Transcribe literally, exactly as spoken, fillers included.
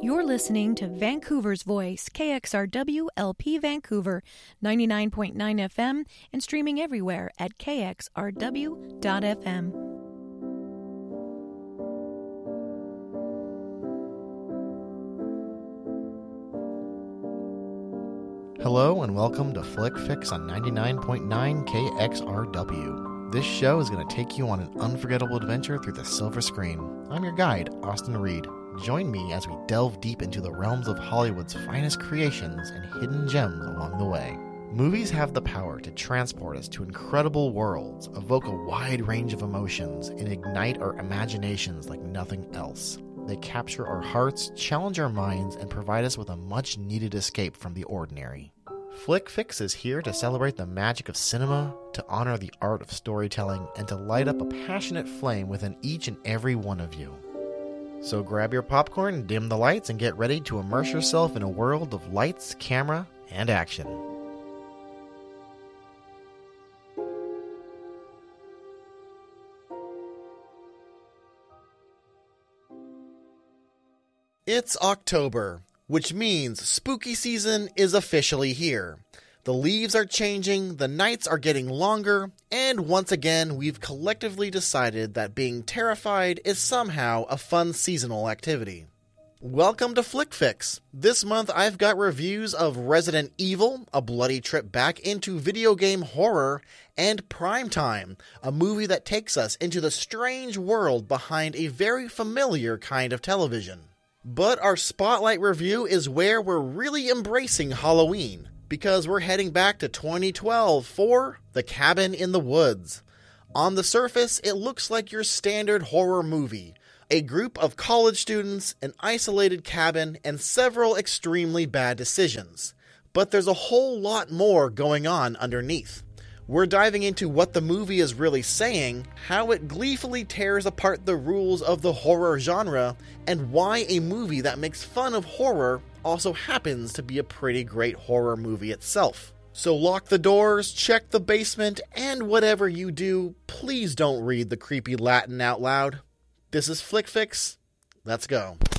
You're listening to Vancouver's Voice, K X R W L P Vancouver, ninety-nine point nine F M, and streaming everywhere at k x r w dot f m. Hello and welcome to Flick Fix on ninety-nine point nine K X R W. This show is going to take you on an unforgettable adventure through the silver screen. I'm your guide, Austin Reed. Join me as we delve deep into the realms of Hollywood's finest creations and hidden gems along the way. Movies have the power to transport us to incredible worlds, evoke a wide range of emotions, and ignite our imaginations like nothing else. They capture our hearts, challenge our minds, and provide us with a much-needed escape from the ordinary. Flick Fix is here to celebrate the magic of cinema, to honor the art of storytelling, and to light up a passionate flame within each and every one of you. So grab your popcorn, dim the lights, and get ready to immerse yourself in a world of lights, camera, and action. It's October, which means spooky season is officially here. The leaves are changing, the nights are getting longer, and once again we've collectively decided that being terrified is somehow a fun seasonal activity. Welcome to Flick Fix. This month I've got reviews of Resident Evil, a bloody trip back into video game horror, and Primetime, a movie that takes us into the strange world behind a very familiar kind of television. But our spotlight review is where we're really embracing Halloween, because we're heading back to twenty twelve for The Cabin in the Woods. On the surface, it looks like your standard horror movie. A group of college students, an isolated cabin, and several extremely bad decisions. But there's a whole lot more going on underneath. We're diving into what the movie is really saying, how it gleefully tears apart the rules of the horror genre, and why a movie that makes fun of horror also happens to be a pretty great horror movie itself. So lock the doors, check the basement, and whatever you do, please don't read the creepy Latin out loud. This is Flick Fix. Let's go.